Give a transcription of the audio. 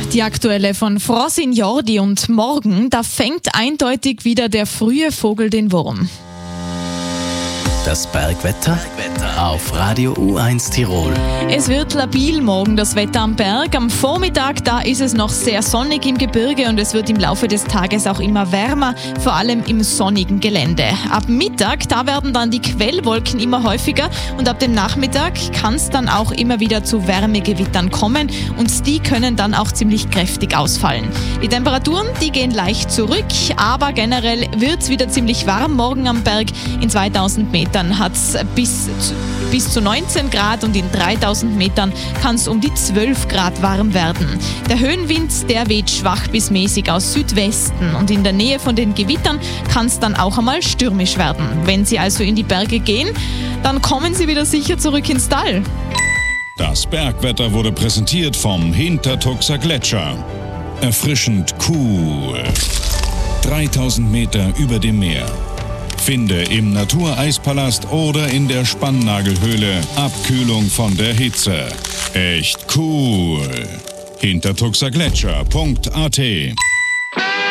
Die aktuelle von Frosin Jordi und morgen, da fängt eindeutig wieder der frühe Vogel den Wurm. Das Bergwetter auf Radio U1 Tirol. Es wird labil morgen, das Wetter am Berg. Am Vormittag, da ist es noch sehr sonnig im Gebirge und es wird im Laufe des Tages auch immer wärmer, vor allem im sonnigen Gelände. Ab Mittag, da werden dann die Quellwolken immer häufiger und ab dem Nachmittag kann es dann auch immer wieder zu Wärmegewittern kommen und die können dann auch ziemlich kräftig ausfallen. Die Temperaturen, die gehen leicht zurück, aber generell wird es wieder ziemlich warm morgen am Berg. In 2000 Metern hat es bis zu 19 Grad und in 3000 Metern kann es um die 12 Grad warm werden. Der Höhenwind, der weht schwach bis mäßig aus Südwesten und in der Nähe von den Gewittern kann es dann auch einmal stürmisch werden. Wenn Sie also in die Berge gehen, dann kommen Sie wieder sicher zurück ins Tal. Das Bergwetter wurde präsentiert vom Hintertuxer Gletscher. Erfrischend cool. 3000 Meter über dem Meer. Finde im Natureispalast oder in der Spannnagelhöhle Abkühlung von der Hitze. Echt cool. Hintertuxergletscher.at